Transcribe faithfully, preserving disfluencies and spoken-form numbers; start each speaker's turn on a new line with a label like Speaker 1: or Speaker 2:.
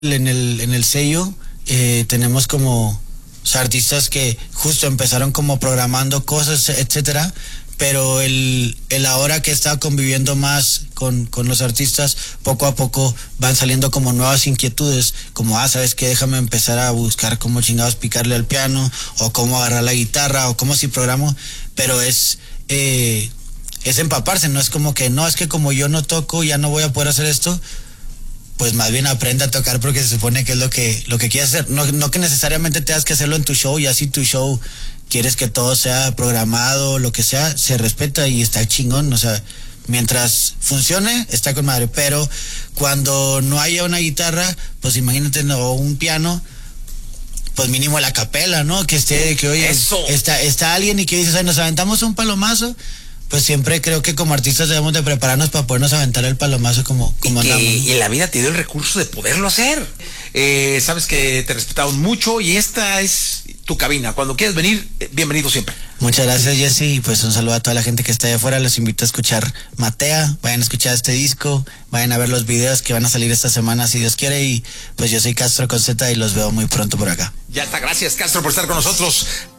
Speaker 1: En el, en el sello eh, tenemos como, o sea, artistas que justo empezaron como programando cosas, etcétera, pero el, el ahora que está conviviendo más con, con los artistas, poco a poco van saliendo como nuevas inquietudes, como, ah, ¿sabes qué? Déjame empezar a buscar cómo chingados picarle al piano, o cómo agarrar la guitarra, o cómo si programo, pero es... Eh, es empaparse, no es como que, no, es que como yo no toco, ya no voy a poder hacer esto. Pues más bien aprende a tocar porque se supone que es lo que lo que quieres hacer. No, no que necesariamente tengas que hacerlo en tu show, y así tu show quieres que todo sea programado, lo que sea, se respeta y está chingón. O sea, mientras funcione, está con madre. Pero cuando no haya una guitarra, pues imagínate, no, un piano, pues mínimo la capela, ¿no? Que esté, que oye, está, está alguien y que dice, o sea, nos aventamos un palomazo. Pues siempre creo que como artistas debemos de prepararnos para podernos aventar el palomazo como, como
Speaker 2: y que,
Speaker 1: andamos.
Speaker 2: Y la vida te dio el recurso de poderlo hacer. Eh, sabes que te respetamos mucho y esta es tu cabina. Cuando quieras venir, bienvenido siempre.
Speaker 1: Muchas gracias, Jesse, y pues un saludo a toda la gente que está allá afuera. Los invito a escuchar Matea, vayan a escuchar este disco, vayan a ver los videos que van a salir esta semana si Dios quiere, y pues yo soy Castro con Z y los veo muy pronto por acá.
Speaker 2: Ya está, gracias Castro por estar con nosotros.